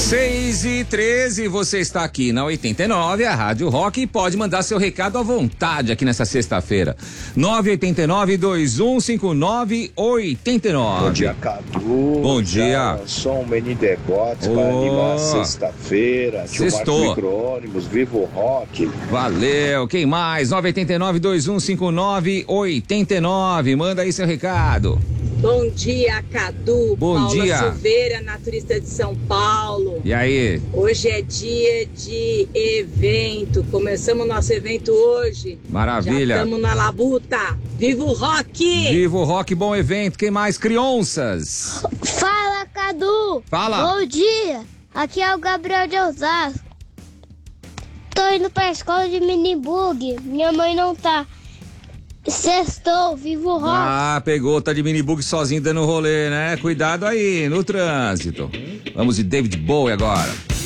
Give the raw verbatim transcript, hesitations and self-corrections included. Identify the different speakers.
Speaker 1: seis e treze, você está aqui na oitenta e nove, a Rádio Rock, e pode mandar seu recado à vontade aqui nessa sexta-feira. nove oito nove, dois um cinco nove, oito nove.
Speaker 2: Bom dia, Cadu.
Speaker 1: Bom dia.
Speaker 2: Sou um menino devoto
Speaker 1: Oh.
Speaker 2: para animar sexta-feira. Tio
Speaker 1: Sextou.
Speaker 2: Marco Micro-ônibus, Vivo Rock.
Speaker 1: Valeu, quem mais? nove oito nove, dois um cinco nove, oito nove. Manda aí seu recado.
Speaker 3: Bom dia, Cadu.
Speaker 1: Bom
Speaker 3: Paula
Speaker 1: dia.
Speaker 3: Silveira, naturista de São Paulo.
Speaker 1: E aí?
Speaker 3: Hoje é dia de evento. Começamos nosso evento hoje.
Speaker 1: Maravilha.
Speaker 3: Já estamos na labuta. Viva o rock!
Speaker 1: Vivo Rock, bom evento. Quem mais? Crianças.
Speaker 4: Fala, Cadu!
Speaker 1: Fala.
Speaker 4: Bom dia! Aqui é o Gabriel de Osasco. Tô indo pra escola de minibug. Minha mãe não tá. Sextou, vivo o rock.
Speaker 1: Ah, pegou, tá de minibug sozinho dando rolê, né? Cuidado aí, no trânsito. Vamos de David Bowie agora.